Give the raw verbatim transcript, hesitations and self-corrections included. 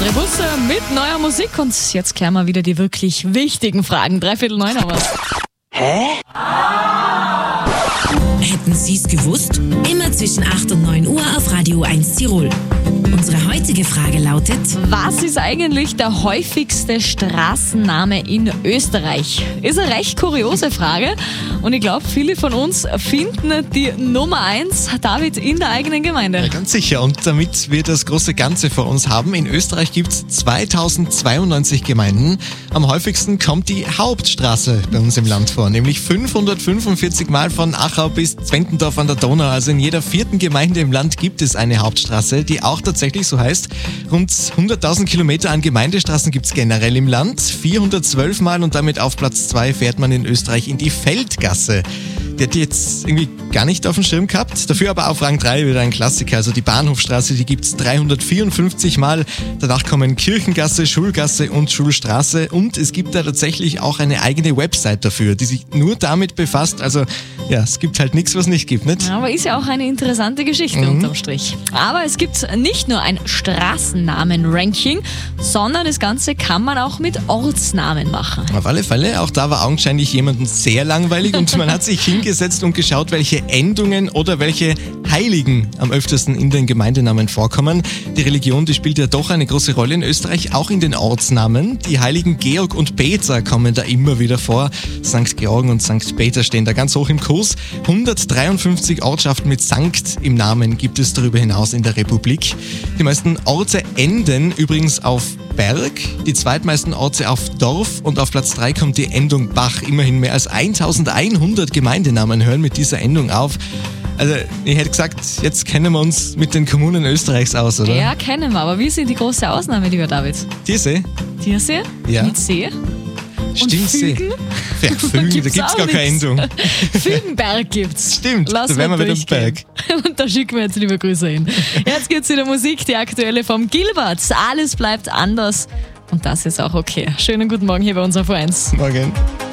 Mario Busse mit neuer Musik und jetzt klären wir wieder die wirklich wichtigen Fragen. Dreiviertel neun haben wir's. Hä? Hätten Sie es gewusst? Immer zwischen acht und neun Uhr auf Radio eins Tirol. Unsere heutige Frage lautet: Was ist eigentlich der häufigste Straßenname in Österreich? Ist eine recht kuriose Frage und ich glaube, viele von uns finden die Nummer eins, David, in der eigenen Gemeinde. Ja, ganz sicher. Und damit wir das große Ganze vor uns haben, in Österreich gibt es zweitausendzweiundneunzig Gemeinden. Am häufigsten kommt die Hauptstraße bei uns im Land vor, nämlich fünfhundertfünfundvierzig Mal von Achau bis Zwentendorf an der Donau. Also in jeder vierten Gemeinde im Land gibt es eine Hauptstraße, die auch tatsächlich so heißt. Rund hunderttausend Kilometer an Gemeindestraßen gibt es generell im Land. vierhundertzwölf Mal und damit auf Platz zwei fährt man in Österreich in die Feldgasse. Die hat die jetzt irgendwie gar nicht auf dem Schirm gehabt. Dafür aber auf Rang drei wieder ein Klassiker. Also die Bahnhofstraße, die gibt es dreihundertvierundfünfzig Mal. Danach kommen Kirchengasse, Schulgasse und Schulstraße. Und es gibt da tatsächlich auch eine eigene Website dafür, die sich nur damit befasst. Also ja, es gibt halt nichts, was nicht gibt, nicht? Aber ist ja auch eine interessante Geschichte Mhm. unterm Strich. Aber es gibt nicht nur ein Straßennamen-Ranking, sondern das Ganze kann man auch mit Ortsnamen machen. Auf alle Fälle, auch da war augenscheinlich jemandem sehr langweilig und man hat sich hingesetzt und geschaut, welche Endungen oder welche Heiligen am öftesten in den Gemeindenamen vorkommen. Die Religion, die spielt ja doch eine große Rolle in Österreich, auch in den Ortsnamen. Die Heiligen Georg und Peter kommen da immer wieder vor. Sankt Georgen und Sankt Peter stehen da ganz hoch im Kurs. hundertdreiundfünfzig Ortschaften mit Sankt im Namen gibt es darüber hinaus in der Republik. Die meisten Orte enden übrigens auf Berg, die zweitmeisten Orte auf Dorf und auf Platz drei kommt die Endung Bach. Immerhin mehr als eintausendeinhundert Gemeindenamen hören mit dieser Endung auf. Also ich hätte gesagt, jetzt kennen wir uns mit den Kommunen Österreichs aus, oder? Ja, kennen wir. Aber wie sind die große Ausnahme, lieber David? Diese? Tiersee? Ja. Mit See? Stimmt, See. Fügen? Ja, Fügen, da Gibt's gibt's auch gar keine nix. Endung. Fügenberg gibt's. Stimmt, Lass da wären mal wir wieder am durchgehen. Und da schicken wir jetzt liebe Grüße hin. Jetzt gibt's wieder Musik, die aktuelle vom Gilbert. Alles bleibt anders. Und das ist auch okay. Schönen guten Morgen hier bei uns auf eins. Morgen.